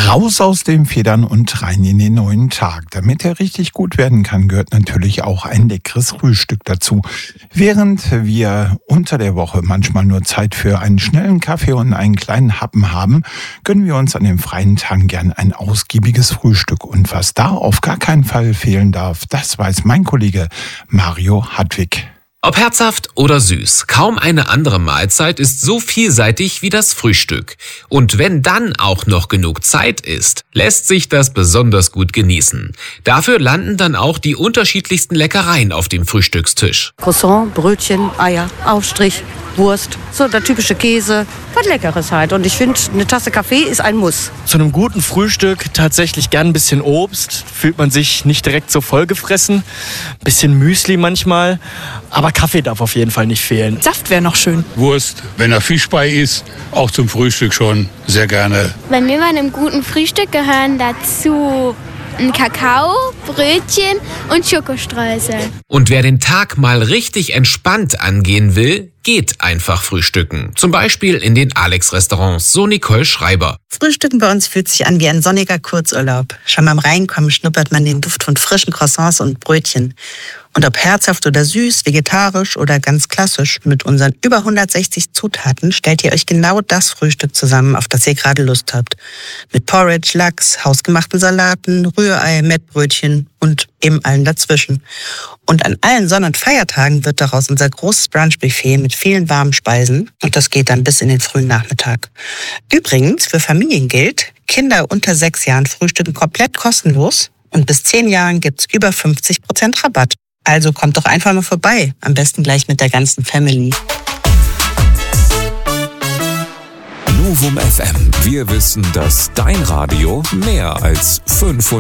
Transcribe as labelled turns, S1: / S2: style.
S1: Raus aus den Federn und rein in den neuen Tag. Damit er richtig gut werden kann, gehört natürlich auch ein leckeres Frühstück dazu. Während wir unter der Woche manchmal nur Zeit für einen schnellen Kaffee und einen kleinen Happen haben, gönnen wir uns an den freien Tagen gern ein ausgiebiges Frühstück. Und was da auf gar keinen Fall fehlen darf, das weiß mein Kollege Mario Hartwig.
S2: Ob herzhaft oder süß, kaum eine andere Mahlzeit ist so vielseitig wie das Frühstück. Und wenn dann auch noch genug Zeit ist, lässt sich das besonders gut genießen. Dafür landen dann auch die unterschiedlichsten Leckereien auf dem Frühstückstisch.
S3: Croissant, Brötchen, Eier, Aufstrich, Wurst, so der typische Käse, was Leckeres halt. Und ich finde, eine Tasse Kaffee ist ein Muss.
S4: Zu einem guten Frühstück tatsächlich gern ein bisschen Obst, fühlt man sich nicht direkt so vollgefressen, ein bisschen Müsli manchmal, aber Kaffee darf auf jeden Fall nicht fehlen.
S5: Saft wäre noch schön.
S6: Wurst, wenn da Fisch bei ist, auch zum Frühstück schon sehr gerne.
S7: Bei mir bei einem guten Frühstück gehören dazu ein Kakao, Brötchen und Schokostreusel.
S2: Und wer den Tag mal richtig entspannt angehen will, geht einfach frühstücken. Zum Beispiel in den Alex-Restaurants, so Nicole Schreiber.
S8: Frühstücken bei uns fühlt sich an wie ein sonniger Kurzurlaub. Schon beim Reinkommen schnuppert man den Duft von frischen Croissants und Brötchen. Und ob herzhaft oder süß, vegetarisch oder ganz klassisch, mit unseren über 160 Zutaten stellt ihr euch genau das Frühstück zusammen, auf das ihr gerade Lust habt. Mit Porridge, Lachs, hausgemachten Salaten, Rührei, Mettbrötchen und eben allen dazwischen. Und an allen Sonn- und Feiertagen wird daraus unser großes Brunchbuffet mit vielen warmen Speisen. Und das geht dann bis in den frühen Nachmittag. Übrigens, für Familien gilt, Kinder unter 6 Jahren frühstücken komplett kostenlos. Und bis 10 Jahren gibt's über 50% Rabatt. Also kommt doch einfach mal vorbei. Am besten gleich mit der ganzen Family.
S9: Novum FM. Wir wissen, dass dein Radio mehr als 500